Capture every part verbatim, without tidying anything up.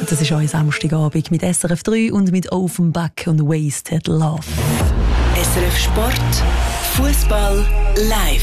Das ist euer Samstagabend mit S R F drei und mit Offenbach und Wasted Love. S R F Sport, Fußball live.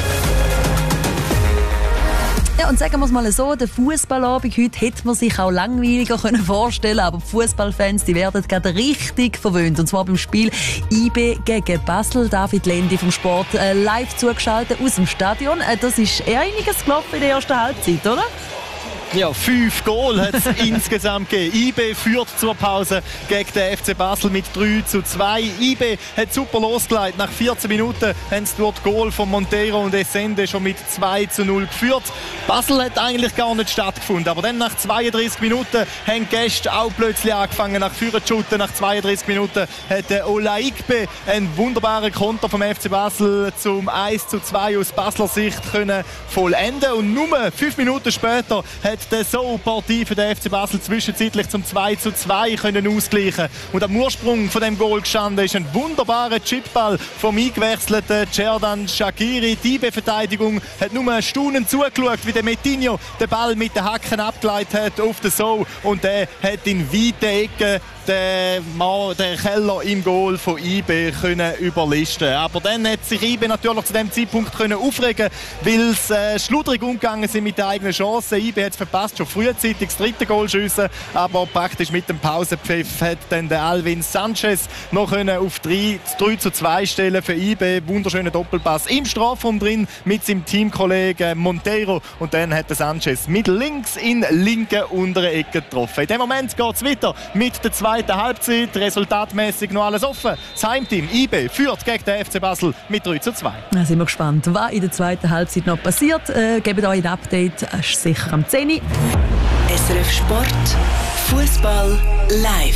Ja, und sagen wir es mal so, der Fußballabend heute hätte man sich auch langweiliger können vorstellen, aber die Fußballfans, die werden gerade richtig verwöhnt. Und zwar beim Spiel I B gegen Basel. David Lendi vom Sport äh, live zugeschaltet aus dem Stadion. Äh, das ist eher einiges gelaufen in der ersten Halbzeit, oder? Ja, fünf Goal hat es insgesamt gegeben. I B führt zur Pause gegen den F C Basel mit drei zu zwei. I B hat super losgelegt. Nach vierzehn Minuten haben sie dort Goal von Monteiro und Essende schon mit zwei zu null geführt. Basel hat eigentlich gar nicht stattgefunden. Aber dann nach zweiunddreißig Minuten haben die Gäste auch plötzlich angefangen nach vorne zu shooten. Nach zweiunddreißig Minuten hat der Olaikbe einen wunderbaren Konter vom F C Basel zum eins zu zwei aus Basler Sicht können vollenden. Und nur fünf Minuten später hat der so Partie für den F C Basel zwischenzeitlich zum zwei zu zwei können ausgleichen. Und am Ursprung von dem Goal gestanden ist ein wunderbarer Chipball vom eingewechselten Cerdan Shaqiri. Die I B-Verteidigung hat nur staunend zugeschaut, wie der Metinho den Ball mit den Hacken abgeleitet hat auf den So. Und der hat in weite Ecken den, Mann, den Keller im Goal von I B können überlisten. Aber dann hat sich I B natürlich zu dem Zeitpunkt können aufregen, weil sie äh, schludrig umgegangen sind mit den eigenen Chancen. I B hat es verpasst, schon frühzeitig das dritte Goal schiessen, aber praktisch mit dem Pausenpfiff hat dann der Alvin Sanchez noch können auf drei zu zwei stellen für I B. Wunderschöner Doppelpass im Strafraum drin mit seinem Teamkollegen Monteiro und dann hat der Sanchez mit links in linke untere Ecke getroffen. In dem Moment geht es weiter mit der zweiten Halbzeit. Resultatmäßig noch alles offen. Das Heimteam I B führt gegen den F C Basel mit drei zu zwei. Da sind wir gespannt, was in der zweiten Halbzeit noch passiert. Äh, gebt euch ein Update, das ist sicher am zehn Uhr. S R F Sport, Fußball live.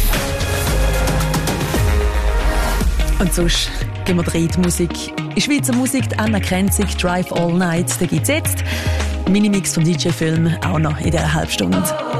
Und sonst gehen wir rein in die Musik. In Schweizer Musik, die Anna Krenzig, Drive All Night, den gibt es jetzt. Minimix vom D J-Film auch noch in dieser Halbstunde.